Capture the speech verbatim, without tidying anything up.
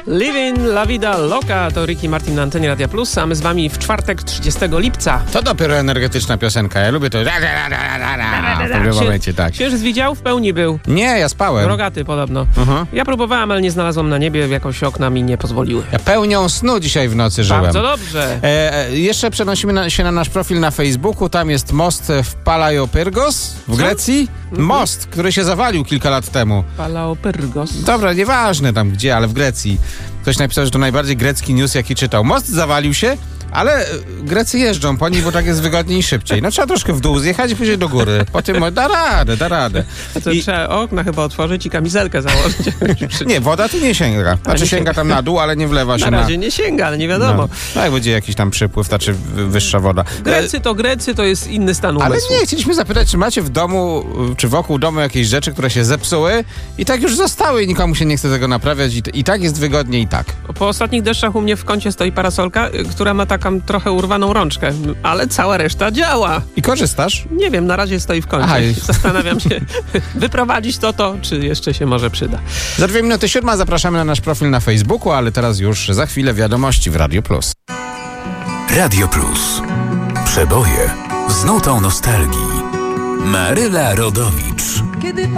Living La Vida Loca to Ricky Martin na antenie Radia Plus, a my z wami w czwartek trzydziestego lipca. To dopiero energetyczna piosenka, ja lubię to. W pewnym momencie, tak. Księżyc widział? W pełni był. Nie, ja spałem. Rogaty podobno. Uh-huh. Ja próbowałem, ale nie znalazłam na niebie, jakoś okna mi nie pozwoliły. Ja pełnią snu dzisiaj w nocy żyłem. Bardzo dobrze. E, e, jeszcze przenosimy na, się na nasz profil na Facebooku. Tam jest most w Palaiopyrgos w Co? Grecji. Mhm. Most, który się zawalił kilka lat temu. Palaiopyrgos. Dobra, nieważne tam gdzie, ale w Grecji. Ktoś napisał, że to najbardziej grecki news, jaki czytał. Most zawalił się, ale Grecy jeżdżą po nim, bo tak jest wygodniej i szybciej. No trzeba troszkę w dół zjechać i później do góry. Po tym da radę, da radę. To I... trzeba okna chyba otworzyć i kamizelkę założyć. Nie, woda tu nie sięga. Znaczy nie sięga tam na dół, ale nie wlewa się na... na... razie nie sięga, ale nie wiadomo. No, no jak będzie jakiś tam przypływ, znaczy wyższa woda. Grecy to Grecy, to jest inny stan umysłu. Ale nie, chcieliśmy zapytać, czy macie w domu, czy wokół domu jakieś rzeczy, które się zepsuły i tak już zostały i nikomu się nie chce tego naprawiać i, i tak jest wygodnie i tak. Po ostatnich deszczach u mnie w kącie stoi parasolka, która ma taką trochę urwaną rączkę, ale cała reszta działa. I korzystasz? Nie wiem, na razie stoi w kącie. Aha, Zastanawiam się, wyprowadzić to to, czy jeszcze się może przyda. Za dwie minuty siódma zapraszamy na nasz profil na Facebooku, ale teraz już za chwilę wiadomości w Radio Plus. Radio Plus. Przeboje z nutą nostalgii. Maryla Rodowicz. Kiedy